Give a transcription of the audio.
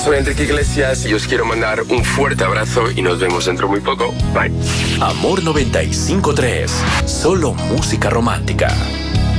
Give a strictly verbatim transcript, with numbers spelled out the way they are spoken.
soy Enrique Iglesias y os quiero mandar un fuerte abrazo y nos vemos dentro muy poco. Bye. Amor noventa y cinco punto tres. Solo música romántica.